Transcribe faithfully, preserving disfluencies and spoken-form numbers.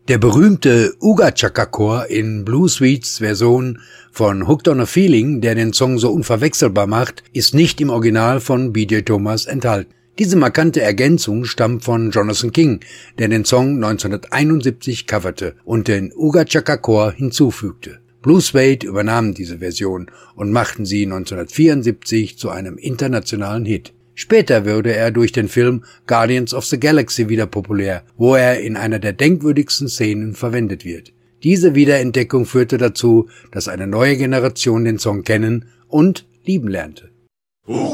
Der berühmte Uga Chaka Chor in Blue Sweets Version von Hooked on a Feeling, der den Song so unverwechselbar macht, ist nicht im Original von B J Thomas enthalten. Diese markante Ergänzung stammt von Jonathan King, der den Song neunzehnhunderteinundsiebzig coverte und den Uga Chaka Chor hinzufügte. Blue Suede übernahmen diese Version und machten sie neunzehnhundertvierundsiebzig zu einem internationalen Hit. Später wurde er durch den Film Guardians of the Galaxy wieder populär, wo er in einer der denkwürdigsten Szenen verwendet wird. Diese Wiederentdeckung führte dazu, dass eine neue Generation den Song kennen und lieben lernte.